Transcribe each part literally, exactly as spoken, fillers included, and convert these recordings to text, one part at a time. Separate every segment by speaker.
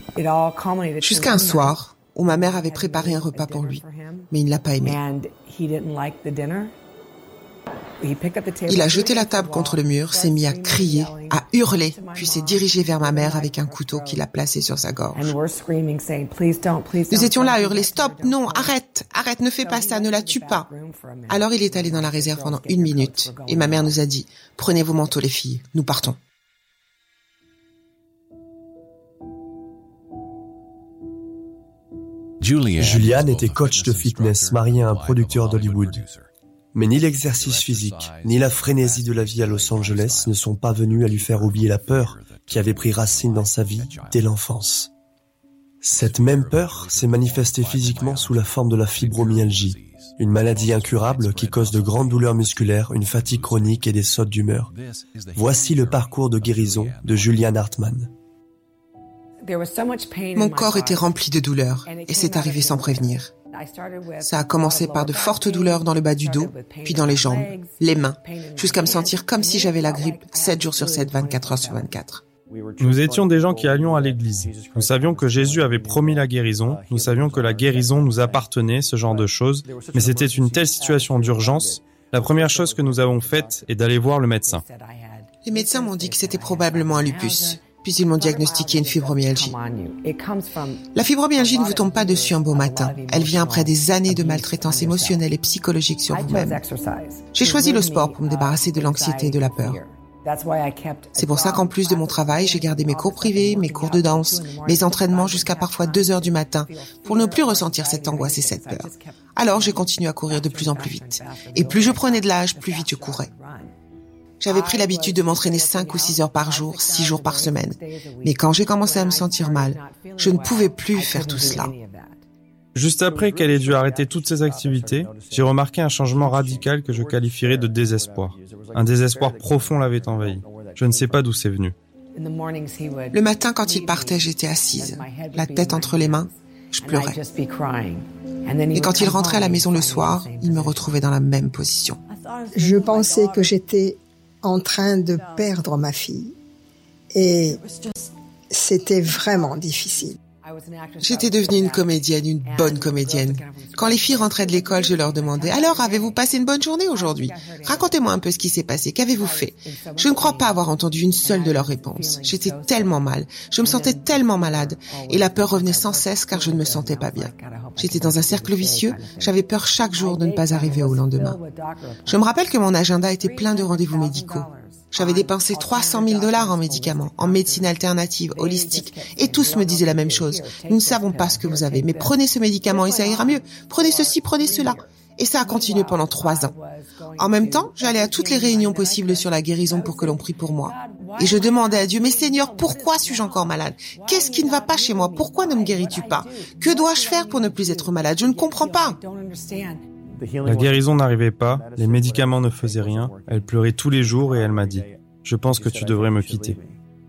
Speaker 1: Jusqu'à un soir où ma mère avait préparé un repas pour lui, mais il ne l'a pas aimé. Il a jeté la table contre le mur, s'est mis à crier, à hurler, puis s'est dirigé vers ma mère avec un couteau qu'il a placé sur sa gorge. Nous étions là à hurler « Stop, non, arrête, arrête, ne fais pas ça, ne la tue pas !» Alors il est allé dans la réserve pendant une minute et ma mère nous a dit « Prenez vos manteaux les filles, nous partons ».
Speaker 2: Julian était coach de fitness marié à un producteur d'Hollywood. Mais ni l'exercice physique, ni la frénésie de la vie à Los Angeles ne sont pas venus à lui faire oublier la peur qui avait pris racine dans sa vie dès l'enfance. Cette même peur s'est manifestée physiquement sous la forme de la fibromyalgie, une maladie incurable qui cause de grandes douleurs musculaires, une fatigue chronique et des sautes d'humeur. Voici le parcours de guérison de Julian Hartman.
Speaker 1: Mon corps était rempli de douleurs et c'est arrivé sans prévenir. Ça a commencé par de fortes douleurs dans le bas du dos, puis dans les jambes, les mains, jusqu'à me sentir comme si j'avais la grippe sept jours sur sept, vingt-quatre heures sur vingt-quatre.
Speaker 3: Nous étions des gens qui allions à l'église. Nous savions que Jésus avait promis la guérison, nous savions que la guérison nous appartenait, ce genre de choses, mais c'était une telle situation d'urgence. La première chose que nous avons faite est d'aller voir le médecin.
Speaker 1: Les médecins m'ont dit que c'était probablement un lupus. Puis ils m'ont diagnostiqué une fibromyalgie. La fibromyalgie ne vous tombe pas dessus un beau matin. Elle vient après des années de maltraitance émotionnelle et psychologique sur vous-même. J'ai choisi le sport pour me débarrasser de l'anxiété et de la peur. C'est pour ça qu'en plus de mon travail, j'ai gardé mes cours privés, mes cours de danse, mes entraînements jusqu'à parfois deux heures du matin pour ne plus ressentir cette angoisse et cette peur. Alors j'ai continué à courir de plus en plus vite. Et plus je prenais de l'âge, plus vite je courais. J'avais pris l'habitude de m'entraîner cinq ou six heures par jour, six jours par semaine. Mais quand j'ai commencé à me sentir mal, je ne pouvais plus faire tout cela.
Speaker 3: Juste après qu'elle ait dû arrêter toutes ses activités, j'ai remarqué un changement radical que je qualifierais de désespoir. Un désespoir profond l'avait envahi. Je ne sais pas d'où c'est venu.
Speaker 1: Le matin, quand il partait, j'étais assise, la tête entre les mains, je pleurais. Et quand il rentrait à la maison le soir, il me retrouvait dans la même position.
Speaker 4: Je pensais que j'étais en train de perdre ma fille. Et c'était vraiment difficile.
Speaker 1: J'étais devenue une comédienne, une bonne comédienne. Quand les filles rentraient de l'école, je leur demandais « Alors, avez-vous passé une bonne journée aujourd'hui ? Racontez-moi un peu ce qui s'est passé, qu'avez-vous fait ?» Je ne crois pas avoir entendu une seule de leurs réponses. J'étais tellement mal, je me sentais tellement malade, et la peur revenait sans cesse car je ne me sentais pas bien. J'étais dans un cercle vicieux, j'avais peur chaque jour de ne pas arriver au lendemain. Je me rappelle que mon agenda était plein de rendez-vous médicaux. J'avais dépensé trois cent mille dollars en médicaments, en médecine alternative, holistique, et tous me disaient la même chose. Nous ne savons pas ce que vous avez, mais prenez ce médicament et ça ira mieux. Prenez ceci, prenez cela. Et ça a continué pendant trois ans. En même temps, j'allais à toutes les réunions possibles sur la guérison pour que l'on prie pour moi. Et je demandais à Dieu, mais Seigneur, pourquoi suis-je encore malade? Qu'est-ce qui ne va pas chez moi? Pourquoi ne me guéris-tu pas? Que dois-je faire pour ne plus être malade? Je ne comprends pas.
Speaker 3: La guérison n'arrivait pas, les médicaments ne faisaient rien, elle pleurait tous les jours et elle m'a dit « Je pense que tu devrais me quitter ».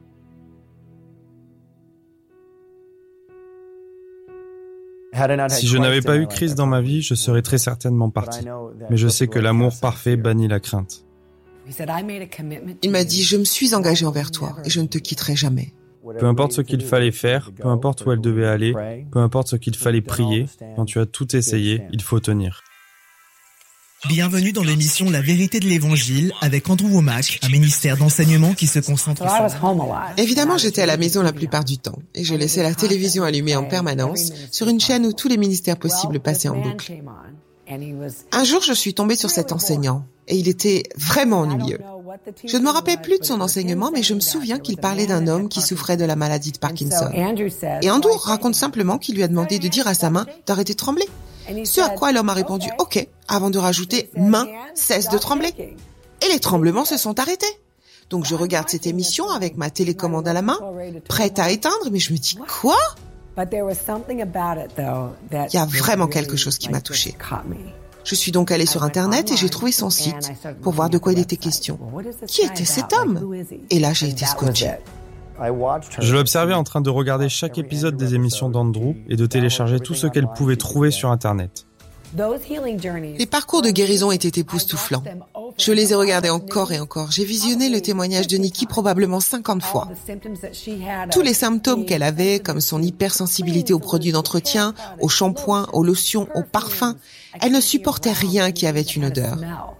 Speaker 3: Si je n'avais pas eu Christ dans ma vie, je serais très certainement parti. Mais je sais que l'amour parfait bannit la crainte.
Speaker 1: Il m'a dit « Je me suis engagé envers toi et je ne te quitterai jamais ».
Speaker 3: Peu importe ce qu'il fallait faire, peu importe où elle devait aller, peu importe ce qu'il fallait prier, quand tu as tout essayé, il faut tenir.
Speaker 5: Bienvenue dans l'émission La Vérité de l'Évangile avec Andrew Wommack, un ministère d'enseignement qui se concentre sur...
Speaker 1: Évidemment, j'étais à la maison la plupart du temps et je laissais la télévision allumée en permanence sur une chaîne où tous les ministères possibles passaient en boucle. Un jour, je suis tombée sur cet enseignant et il était vraiment ennuyeux. Je ne me rappelle plus de son enseignement, mais je me souviens qu'il parlait d'un homme qui souffrait de la maladie de Parkinson. Et Andrew raconte simplement qu'il lui a demandé de dire à sa main d'arrêter de trembler. Ce à quoi l'homme a répondu « Ok », avant de rajouter « Main, cesse de trembler ». Et les tremblements se sont arrêtés. Donc je regarde cette émission avec ma télécommande à la main, prête à éteindre, mais je me dis « Quoi ?» Il y a vraiment quelque chose qui m'a touchée. Je suis donc allée sur Internet et j'ai trouvé son site pour voir de quoi il était question. Qui était cet homme? Et là, j'ai été scotchée.
Speaker 3: Je l'observais en train de regarder chaque épisode des émissions d'Andrew et de télécharger tout ce qu'elle pouvait trouver sur Internet.
Speaker 1: Les parcours de guérison étaient époustouflants. Je les ai regardés encore et encore. J'ai visionné le témoignage de Nikki probablement cinquante fois. Tous les symptômes qu'elle avait, comme son hypersensibilité aux produits d'entretien, aux shampoings, aux lotions, aux parfums, elle ne supportait rien qui avait une odeur.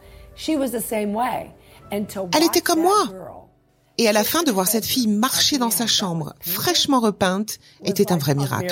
Speaker 1: Elle était comme moi. Et à la fin, de voir cette fille marcher dans sa chambre, fraîchement repeinte, était un vrai miracle.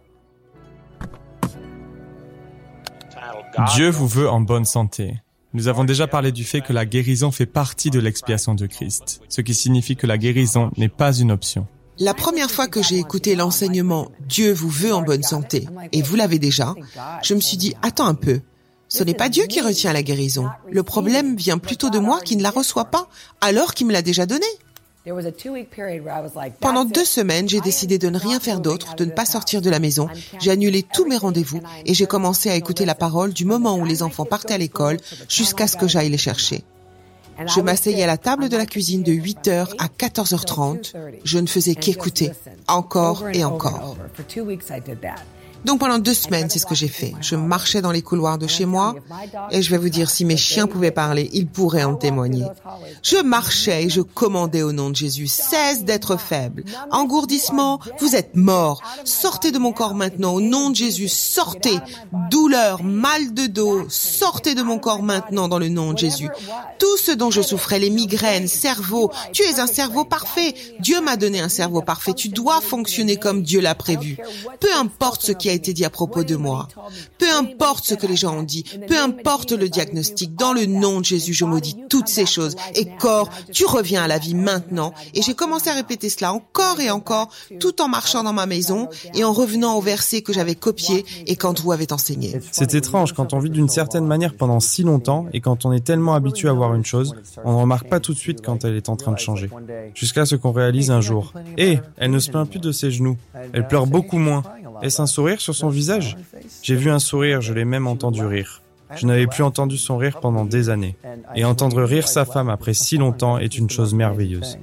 Speaker 3: Dieu vous veut en bonne santé. Nous avons déjà parlé du fait que la guérison fait partie de l'expiation de Christ, ce qui signifie que la guérison n'est pas une option.
Speaker 1: La première fois que j'ai écouté l'enseignement « Dieu vous veut en bonne santé » et vous l'avez déjà, je me suis dit « Attends un peu, ce n'est pas Dieu qui retient la guérison. Le problème vient plutôt de moi qui ne la reçois pas, alors qu'il me l'a déjà donnée. » Pendant deux semaines, j'ai décidé de ne rien faire d'autre, de ne pas sortir de la maison. J'ai annulé tous mes rendez-vous et j'ai commencé à écouter la parole du moment où les enfants partaient à l'école jusqu'à ce que j'aille les chercher. Je m'asseyais à la table de la cuisine de huit heures à quatorze heures trente. Je ne faisais qu'écouter, encore et encore. Donc pendant deux semaines, c'est ce que j'ai fait. Je marchais dans les couloirs de chez moi et je vais vous dire, si mes chiens pouvaient parler, ils pourraient en témoigner. Je marchais et je commandais au nom de Jésus, cesse d'être faible. Engourdissement, vous êtes mort. Sortez de mon corps maintenant, au nom de Jésus, sortez. Douleur, mal de dos, sortez de mon corps maintenant dans le nom de Jésus. Tout ce dont je souffrais, les migraines, cerveau, tu es un cerveau parfait. Dieu m'a donné un cerveau parfait. Tu dois fonctionner comme Dieu l'a prévu. Peu importe ce qui a été dit à propos de moi. Peu importe ce que les gens ont dit, peu importe le diagnostic, dans le nom de Jésus, je maudis toutes ces choses. Et corps, tu reviens à la vie maintenant. Et j'ai commencé à répéter cela encore et encore, tout en marchant dans ma maison et en revenant au verset que j'avais copié et qu'Andrew avait enseigné.
Speaker 3: C'est étrange quand on vit d'une certaine manière pendant si longtemps et quand on est tellement habitué à voir une chose, on ne remarque pas tout de suite quand elle est en train de changer. Jusqu'à ce qu'on réalise un jour. Eh, elle ne se plaint plus de ses genoux. Elle pleure beaucoup moins. Est-ce un sourire sur son visage? J'ai vu un sourire, je l'ai même entendu rire. Je n'avais plus entendu son rire pendant des années. Et entendre rire sa femme après si longtemps est une chose merveilleuse.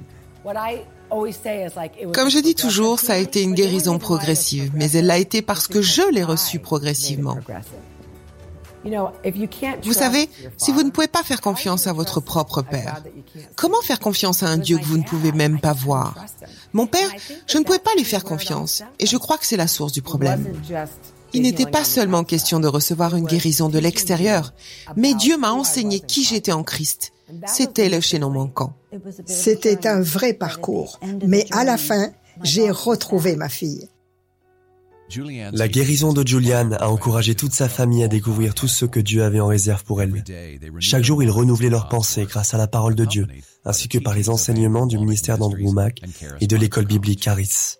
Speaker 1: Comme je dis toujours, ça a été une guérison progressive, mais elle l'a été parce que je l'ai reçue progressivement. Vous savez, si vous ne pouvez pas faire confiance à votre propre père, comment faire confiance à un Dieu que vous ne pouvez même pas voir? Mon père, je ne pouvais pas lui faire confiance, et je crois que c'est la source du problème. Il n'était pas seulement question de recevoir une guérison de l'extérieur, mais Dieu m'a enseigné qui j'étais en Christ. C'était le chaînon manquant.
Speaker 4: C'était un vrai parcours, mais à la fin, j'ai retrouvé ma fille.
Speaker 2: La guérison de Julianne a encouragé toute sa famille à découvrir tout ce que Dieu avait en réserve pour elle. Chaque jour, ils renouvelaient leurs pensées grâce à la parole de Dieu, ainsi que par les enseignements du ministère d'Andrew Wommack et de l'école biblique Charis.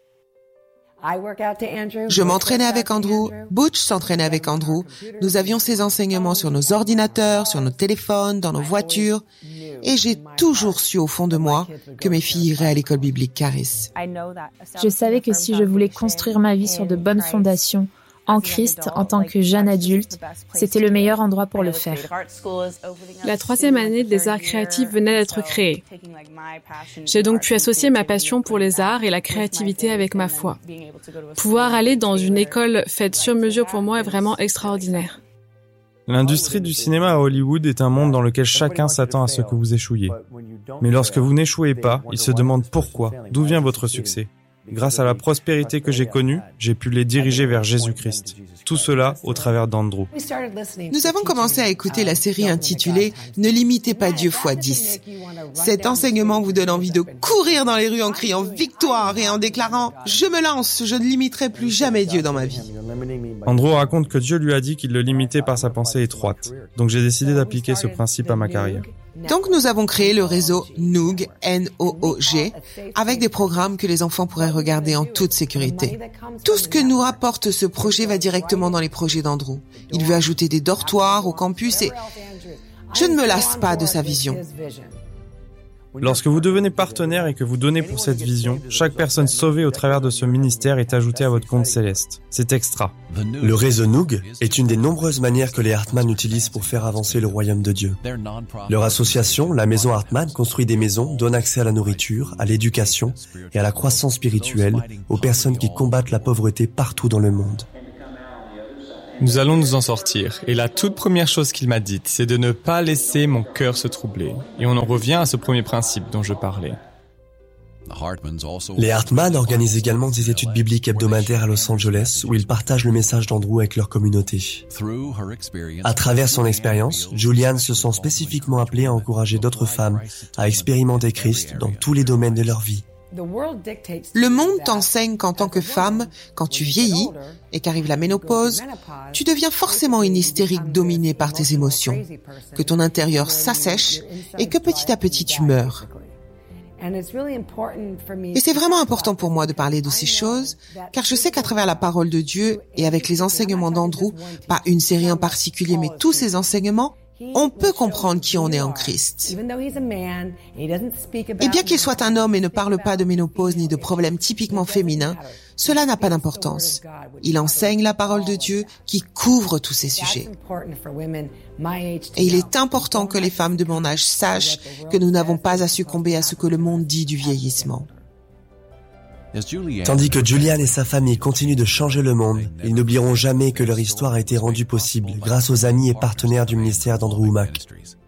Speaker 1: Je m'entraînais avec Andrew, Butch s'entraînait avec Andrew. Nous avions ces enseignements sur nos ordinateurs, sur nos téléphones, dans nos voitures. Et j'ai toujours su au fond de moi que mes filles iraient à l'école biblique Charis.
Speaker 6: Je savais que si je voulais construire ma vie sur de bonnes fondations, en Christ, en tant que jeune adulte, c'était le meilleur endroit pour le faire.
Speaker 7: La troisième année des arts créatifs venait d'être créée. J'ai donc pu associer ma passion pour les arts et la créativité avec ma foi. Pouvoir aller dans une école faite sur mesure pour moi est vraiment extraordinaire.
Speaker 3: L'industrie du cinéma à Hollywood est un monde dans lequel chacun s'attend à ce que vous échouiez. Mais lorsque vous n'échouez pas, ils se demandent pourquoi, d'où vient votre succès. Grâce à la prospérité que j'ai connue, j'ai pu les diriger vers Jésus-Christ. Tout cela au travers d'Andrew.
Speaker 1: Nous avons commencé à écouter la série intitulée « Ne limitez pas Dieu fois dix ». Cet enseignement vous donne envie de courir dans les rues en criant « Victoire » et en déclarant « Je me lance, je ne limiterai plus jamais Dieu dans ma vie ».
Speaker 3: Andrew raconte que Dieu lui a dit qu'il le limitait par sa pensée étroite. Donc j'ai décidé d'appliquer ce principe à ma carrière.
Speaker 1: Donc nous avons créé le réseau Noog, N O O G, avec des programmes que les enfants pourraient regarder en toute sécurité. Tout ce que nous rapporte ce projet va directement dans les projets d'Andrew. Il veut ajouter des dortoirs au campus et je ne me lasse pas de sa vision.
Speaker 3: Lorsque vous devenez partenaire et que vous donnez pour cette vision, chaque personne sauvée au travers de ce ministère est ajoutée à votre compte céleste. C'est extra.
Speaker 2: Le réseau Noog est une des nombreuses manières que les Hartman utilisent pour faire avancer le royaume de Dieu. Leur association, la Maison Hartman, construit des maisons, donne accès à la nourriture, à l'éducation et à la croissance spirituelle aux personnes qui combattent la pauvreté partout dans le monde.
Speaker 3: Nous allons nous en sortir. Et la toute première chose qu'il m'a dite, c'est de ne pas laisser mon cœur se troubler. Et on en revient à ce premier principe dont je parlais.
Speaker 2: Les Hartman organisent également des études bibliques hebdomadaires à Los Angeles où ils partagent le message d'Andrew avec leur communauté. À travers son expérience, Julianne se sent spécifiquement appelée à encourager d'autres femmes à expérimenter Christ dans tous les domaines de leur vie.
Speaker 1: Le monde t'enseigne qu'en tant que femme, quand tu vieillis et qu'arrive la ménopause, tu deviens forcément une hystérique dominée par tes émotions, que ton intérieur s'assèche et que petit à petit tu meurs. Et c'est vraiment important pour moi de parler de ces choses, car je sais qu'à travers la parole de Dieu et avec les enseignements d'Andrew, pas une série en particulier, mais tous ces enseignements, on peut comprendre qui on est en Christ. Et bien qu'il soit un homme et ne parle pas de ménopause ni de problèmes typiquement féminins, cela n'a pas d'importance. Il enseigne la parole de Dieu qui couvre tous ces sujets. Et il est important que les femmes de mon âge sachent que nous n'avons pas à succomber à ce que le monde dit du vieillissement.
Speaker 2: Tandis que Julianne et sa famille continuent de changer le monde, ils n'oublieront jamais que leur histoire a été rendue possible grâce aux amis et partenaires du ministère d'Andrew Wommack.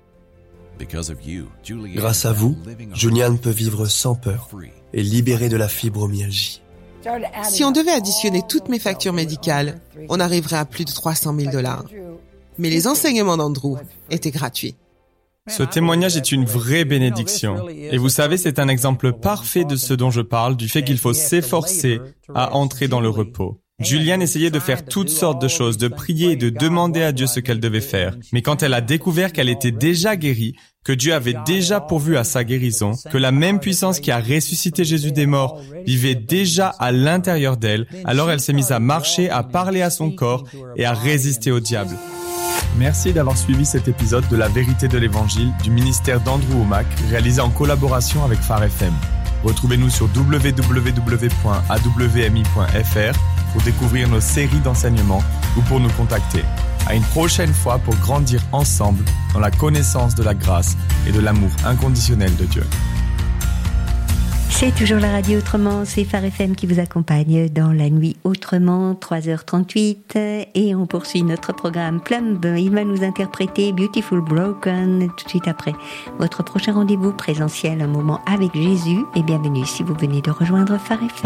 Speaker 2: Grâce à vous, Julianne peut vivre sans peur et libérée de la fibromyalgie.
Speaker 1: Si on devait additionner toutes mes factures médicales, on arriverait à plus de trois cent mille dollars. Mais les enseignements d'Andrew étaient gratuits.
Speaker 3: Ce témoignage est une vraie bénédiction. Et vous savez, c'est un exemple parfait de ce dont je parle, du fait qu'il faut s'efforcer à entrer dans le repos. Julianne essayait de faire toutes sortes de choses, de prier et de demander à Dieu ce qu'elle devait faire. Mais quand elle a découvert qu'elle était déjà guérie, que Dieu avait déjà pourvu à sa guérison, que la même puissance qui a ressuscité Jésus des morts vivait déjà à l'intérieur d'elle, alors elle s'est mise à marcher, à parler à son corps et à résister au diable.
Speaker 8: Merci d'avoir suivi cet épisode de La Vérité de l'Évangile du ministère d'Andrew Wommack, réalisé en collaboration avec Phare F M. Retrouvez-nous sur w w w point a w m i point f r pour découvrir nos séries d'enseignements ou pour nous contacter. À une prochaine fois pour grandir ensemble dans la connaissance de la grâce et de l'amour inconditionnel de Dieu.
Speaker 9: C'est toujours la radio Autrement, c'est Phare F M qui vous accompagne dans la nuit Autrement, trois heures trente-huit, et on poursuit notre programme Plumb. Il va nous interpréter Beautiful Broken tout de suite après votre prochain rendez-vous présentiel, un moment avec Jésus, et bienvenue si vous venez de rejoindre Phare F M.